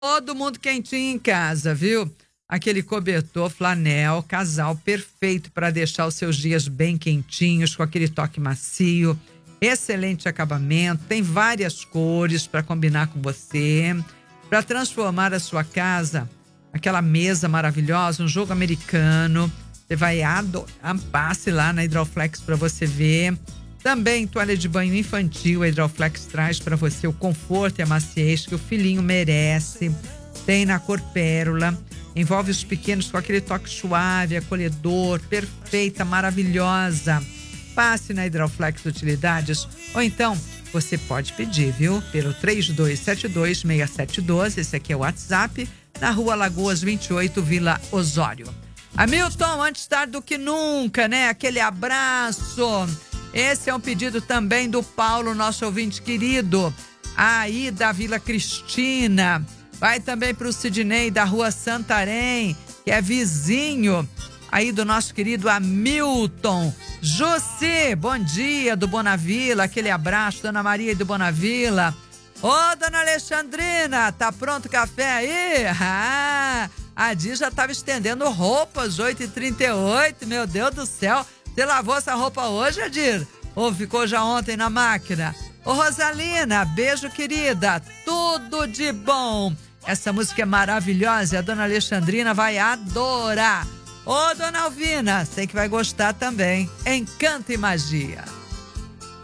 Todo mundo quentinho em casa, viu? Aquele cobertor flanel, casal perfeito para deixar os seus dias bem quentinhos, com aquele toque macio, excelente acabamento, tem várias cores para combinar com você, para transformar a sua casa, aquela mesa maravilhosa, um jogo americano. Você vai adorar, passe lá na Hidroflex para você ver. Também toalha de banho infantil, a Hidroflex traz para você o conforto e a maciez que o filhinho merece. Tem na cor pérola, envolve os pequenos com aquele toque suave, acolhedor, perfeita, maravilhosa. Passe na Hidroflex Utilidades ou então você pode pedir, viu? Pelo 3272-6712, esse aqui é o WhatsApp, na Rua Lagoas 28, Vila Osório. Hamilton, antes tarde do que nunca, né? Aquele abraço. Esse é um pedido também do Paulo, nosso ouvinte querido, aí da Vila Cristina. Vai também para o Sidney da Rua Santarém, que é vizinho aí do nosso querido Hamilton. Jussi, bom dia, do Bonavila, aquele abraço, Dona Maria e do Bonavila. Ô, Dona Alexandrina, tá pronto o café aí? A Di já estava estendendo roupas, 8h38, meu Deus do céu. Você lavou essa roupa hoje, Adir? Ou ficou já ontem na máquina? Ô, Rosalina, beijo, querida. Tudo de bom. Essa música é maravilhosa e a Dona Alexandrina vai adorar. Ô, Dona Alvina, sei que vai gostar também. Encanto e Magia.